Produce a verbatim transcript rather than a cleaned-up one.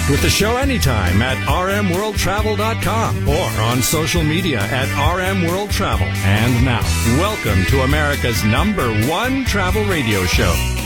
with the show anytime at r m world travel dot com or on social media at R M World Travel. And now, welcome to America's number one travel radio show,